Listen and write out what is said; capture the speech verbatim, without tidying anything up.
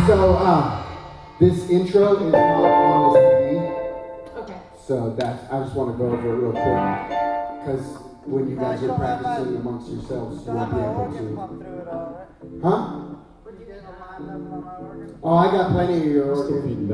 So, uh, this intro is not on the C D. Okay. So that's, I just want to go over it real quick. Because when you guys are practicing amongst yourselves, you won't be able to. Huh? Oh, I got plenty of your organ.